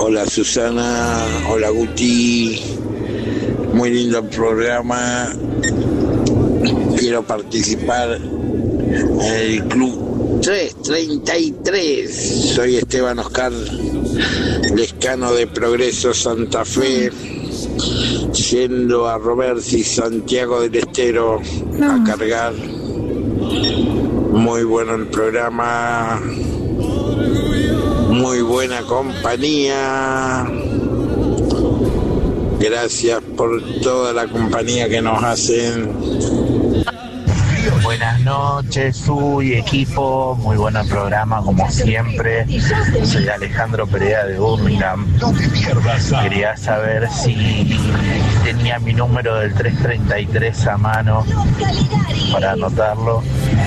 Hola Susana, hola Guti, muy lindo el programa. Quiero participar en el club 333. Soy Esteban Oscar Lescano de Progreso Santa Fe, yendo a Robertsi, Santiago del Estero, a cargar. Muy bueno el programa, muy buena compañía. Gracias por toda la compañía que nos hacen. Buenas noches, Su y equipo, muy buen programa como siempre. Soy Alejandro Pereira de Birmingham. Quería saber si tenía mi número del 333 a mano para anotarlo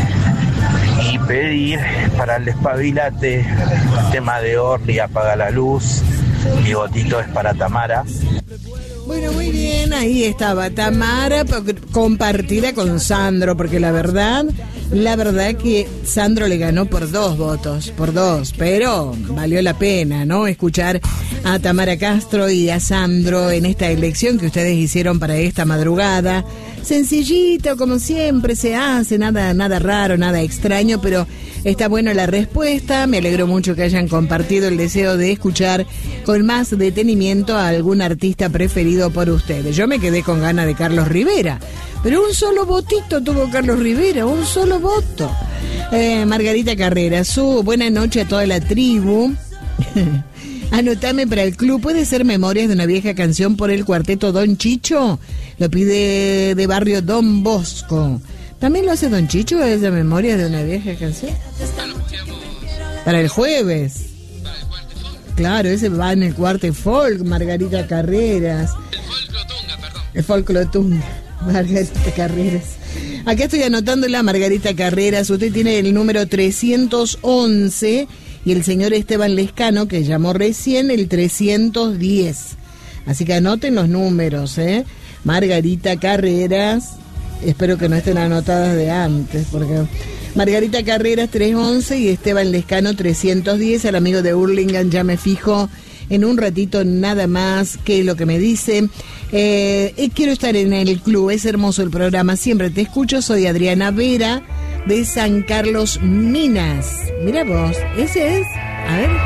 y pedir para el despabilate tema de Orly, apaga la luz. Mi votito es para Tamara. Bueno, muy bien, ahí estaba Tamara compartida con Sandro, porque la verdad que Sandro le ganó por 2 votos, pero valió la pena, ¿no? Escuchar a Tamara Castro y a Sandro en esta elección que ustedes hicieron para esta madrugada. Sencillito, como siempre se hace, nada raro, nada extraño, pero está buena la respuesta. Me alegro mucho que hayan compartido el deseo de escuchar con más detenimiento a algún artista preferido por ustedes. Yo me quedé con ganas de Carlos Rivera, pero un solo votito tuvo Carlos Rivera, un solo voto. Margarita Carreras, buena noche a toda la tribu. Anotame para el club. ¿Puede ser Memorias de una vieja canción por el cuarteto Don Chicho? Lo pide de barrio Don Bosco. ¿También lo hace Don Chicho, esa Memorias de una vieja canción? Para el jueves. Claro, ese va en el cuarto folk, Margarita Carreras. El folclotunga, Margarita Carreras. Acá estoy anotando la Margarita Carreras. Usted tiene el número 311 y el señor Esteban Lescano, que llamó recién, el 310. Así que anoten los números, Margarita Carreras. Espero que no estén anotadas de antes, porque Margarita Carreras 311 y Esteban Lescano 310. Al amigo de Hurlingham ya me fijo en un ratito nada más qué es lo que me dice. Quiero estar en el club, es hermoso el programa, siempre te escucho. Soy Adriana Vera de San Carlos, Minas. Mira vos, ese es, a ver.